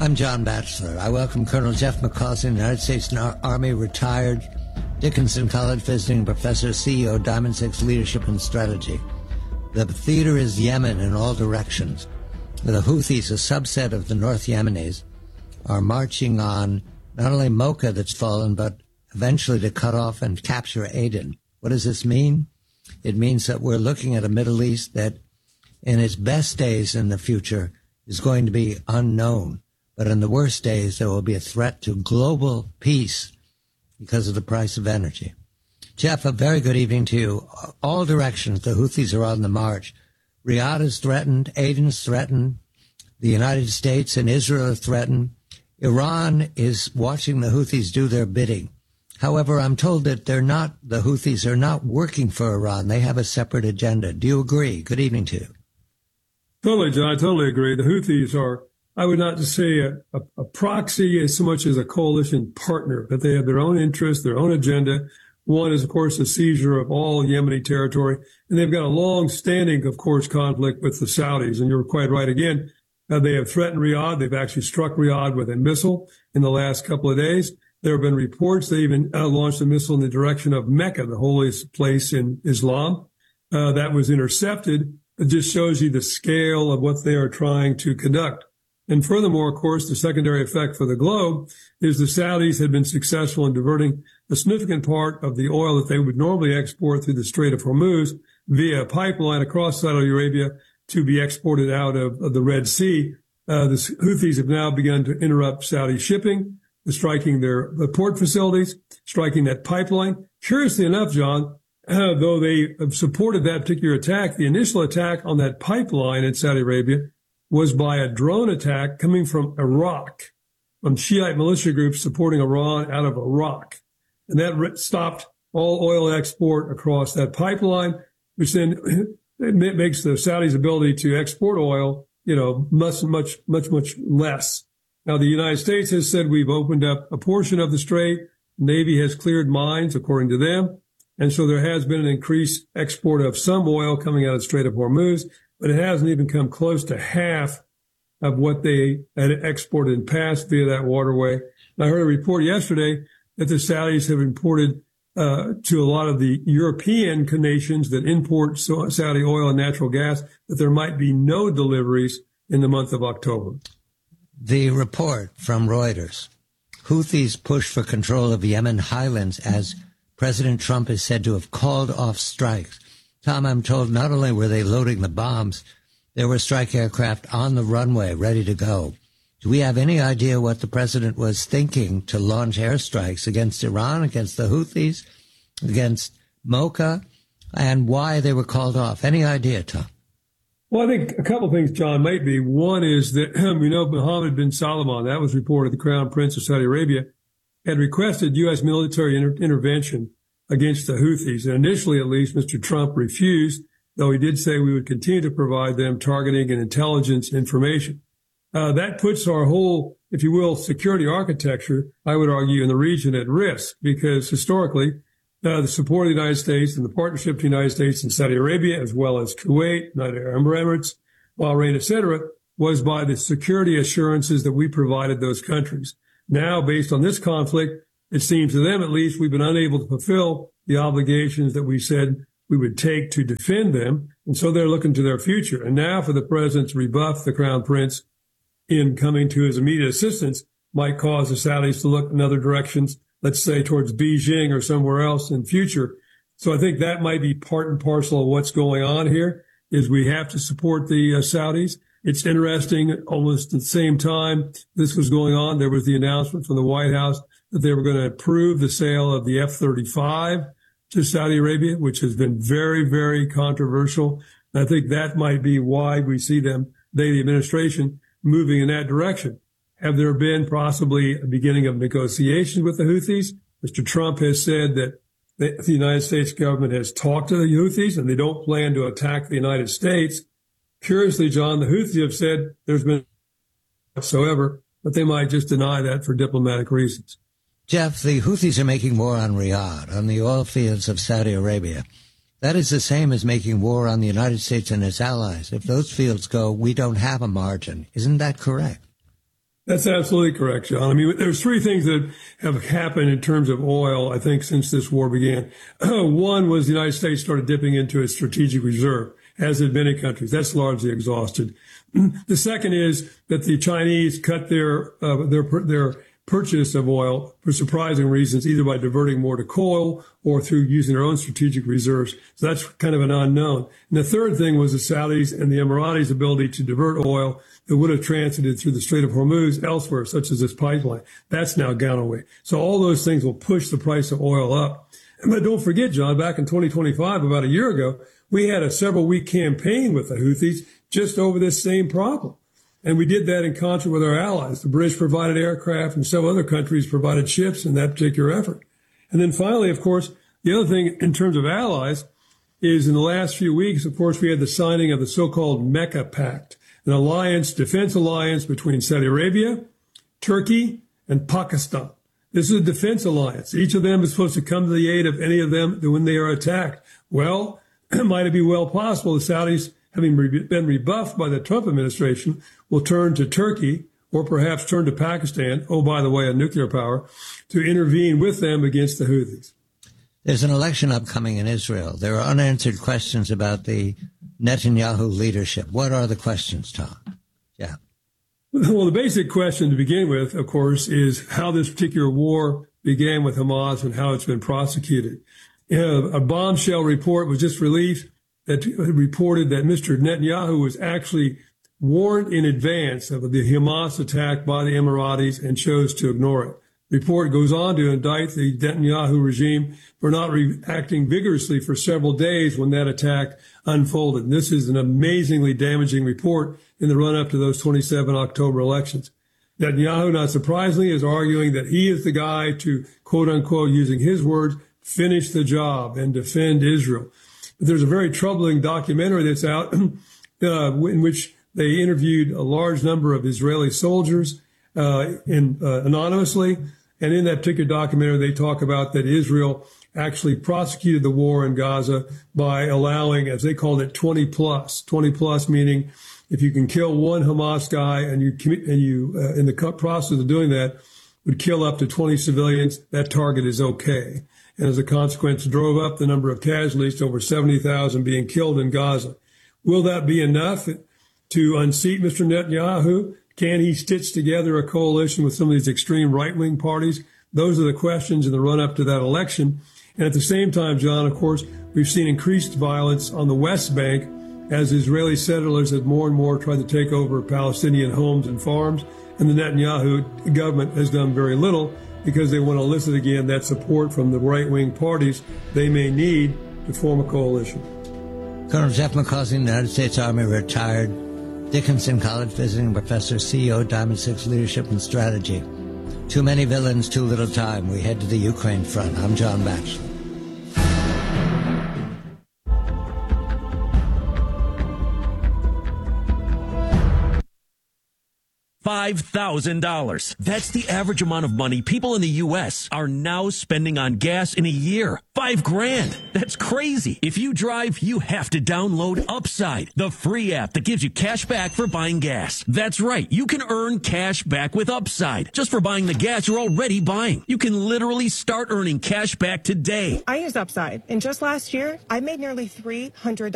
I'm John Batchelor. I welcome Colonel Jeff McCausey, United States Army retired Dickinson College visiting professor, CEO, Diamond Six Leadership and Strategy. The theater is Yemen in all directions. The Houthis, a subset of the North Yemenis, are marching on not only Mocha that's fallen, but eventually to cut off and capture Aden. What does this mean? It means that we're looking at a Middle East that in its best days in the future is going to be unknown. But in the worst days, there will be a threat to global peace because of the price of energy. Jeff, a very good evening to you. All directions, the Houthis are on the march. Riyadh is threatened, Aden is threatened, the United States and Israel are threatened. Iran is watching the Houthis do their bidding. However, I'm told that the Houthis are not working for Iran. They have a separate agenda. Do you agree? Good evening to you. Totally, John. I totally agree. The Houthis are, I would not just say a proxy as so much as a coalition partner, but they have their own interests, their own agenda. One is, of course, the seizure of all Yemeni territory. And they've got a long-standing, of course, conflict with the Saudis. And you're quite right again. They have threatened Riyadh. They've actually struck Riyadh with a missile in the last couple of days. There have been reports they even launched a missile in the direction of Mecca, the holiest place in Islam. That was intercepted. It just shows you the scale of what they are trying to conduct. And furthermore, of course, the secondary effect for the globe is the Saudis had been successful in diverting a significant part of the oil that they would normally export through the Strait of Hormuz via a pipeline across Saudi Arabia to be exported out of the Red Sea. The Houthis have now begun to interrupt Saudi shipping, striking their port facilities, striking that pipeline. Curiously enough, John, though they have supported that particular attack, the initial attack on that pipeline in Saudi Arabia was by a drone attack coming from Iraq, from Shiite militia groups supporting Iran out of Iraq. And that stopped all oil export across that pipeline, which then it makes the Saudis' ability to export oil, much less. Now, the United States has said we've opened up a portion of the strait. Navy has cleared mines, according to them. And so there has been an increased export of some oil coming out of the Strait of Hormuz, but it hasn't even come close to half of what they had exported in past via that waterway. And I heard a report yesterday that the Saudis have imported to a lot of the European nations that import Saudi oil and natural gas, that there might be no deliveries in the month of October. The report from Reuters, Houthis push for control of Yemen highlands as President Trump is said to have called off strikes. Tom, I'm told not only were they loading the bombs, there were strike aircraft on the runway ready to go. Do we have any idea what the president was thinking to launch airstrikes against Iran, against the Houthis, against Mocha, and why they were called off? Any idea, Tom? Well, I think a couple of things, John, might be. One is that Mohammed bin Salman, that was reported, the Crown Prince of Saudi Arabia, had requested U.S. military intervention against the Houthis. And initially, at least, Mr. Trump refused, though he did say we would continue to provide them targeting and intelligence information. That puts our whole, if you will, security architecture, I would argue, in the region at risk, because historically, the support of the United States and the partnership between the United States and Saudi Arabia, as well as Kuwait, United Arab Emirates, Bahrain, etc., was by the security assurances that we provided those countries. Now, based on this conflict, it seems to them, at least, we've been unable to fulfill the obligations that we said we would take to defend them. And so they're looking to their future. And now for the president to rebuff the Crown Prince in coming to his immediate assistance might cause the Saudis to look in other directions, let's say towards Beijing or somewhere else in future. So I think that might be part and parcel of what's going on here, is we have to support the Saudis. It's interesting, almost at the same time this was going on, there was the announcement from the White House that they were going to approve the sale of the F-35 to Saudi Arabia, which has been very, very controversial. And I think that might be why we see them, the administration, moving in that direction. Have there been possibly a beginning of negotiations with the Houthis? Mr. Trump has said that the United States government has talked to the Houthis and they don't plan to attack the United States. Curiously, John, the Houthis have said there's been whatsoever, but they might just deny that for diplomatic reasons. Jeff, the Houthis are making war on Riyadh, on the oil fields of Saudi Arabia. That is the same as making war on the United States and its allies. If those fields go, we don't have a margin. Isn't that correct? That's absolutely correct, John. I mean, there's three things that have happened in terms of oil, I think, since this war began. One was the United States started dipping into its strategic reserve, as did many countries. That's largely exhausted. The second is that the Chinese cut their purchase of oil for surprising reasons, either by diverting more to coal or through using their own strategic reserves. So that's kind of an unknown. And the third thing was the Saudis and the Emiratis' ability to divert oil that would have transited through the Strait of Hormuz elsewhere, such as this pipeline. That's now gone away. So all those things will push the price of oil up. But don't forget, John, back in 2025, about a year ago, we had a several-week campaign with the Houthis just over this same problem. And we did that in concert with our allies. The British provided aircraft and several other countries provided ships in that particular effort. And then finally, of course, the other thing in terms of allies is in the last few weeks, of course, we had the signing of the so-called Mecca Pact, an alliance, defense alliance between Saudi Arabia, Turkey, and Pakistan. This is a defense alliance. Each of them is supposed to come to the aid of any of them when they are attacked. Well, might it be well possible the Saudis, having been rebuffed by the Trump administration, will turn to Turkey or perhaps turn to Pakistan, oh, by the way, a nuclear power, to intervene with them against the Houthis. There's an election upcoming in Israel. There are unanswered questions about the Netanyahu leadership. What are the questions, Tom? Yeah. Well, the basic question to begin with, of course, is how this particular war began with Hamas and how it's been prosecuted. A bombshell report was just released that reported that Mr. Netanyahu was actually warned in advance of the Hamas attack by the Emiratis and chose to ignore it. The report goes on to indict the Netanyahu regime for not reacting vigorously for several days when that attack unfolded. And this is an amazingly damaging report in the run-up to those 27 October elections. Netanyahu, not surprisingly, is arguing that he is the guy to, quote-unquote, using his words, finish the job and defend Israel. But there's a very troubling documentary that's out in which they interviewed a large number of Israeli soldiers anonymously. And in that particular documentary, they talk about that Israel actually prosecuted the war in Gaza by allowing, as they called it, 20 plus, meaning if you can kill one Hamas guy and you in the process of doing that would kill up to 20 civilians, that target is okay. And as a consequence, drove up the number of casualties to over 70,000 being killed in Gaza. Will that be enough to unseat Mr. Netanyahu? Can he stitch together a coalition with some of these extreme right-wing parties? Those are the questions in the run-up to that election. And at the same time, John, of course, we've seen increased violence on the West Bank as Israeli settlers have more and more tried to take over Palestinian homes and farms. And the Netanyahu government has done very little because they want to elicit again that support from the right-wing parties they may need to form a coalition. Colonel Jeff McCausey, United States Army, retired Dickinson College visiting professor, CEO, Diamond Six Leadership and Strategy. Too many villains, too little time. We head to the Ukraine front. I'm John Batchelor. $5,000. That's the average amount of money people in the U.S. are now spending on gas in a year. $5,000. That's crazy. If you drive, you have to download Upside, the free app that gives you cash back for buying gas. That's right. You can earn cash back with Upside just for buying the gas you're already buying. You can literally start earning cash back today. I use Upside, and just last year, I made nearly $300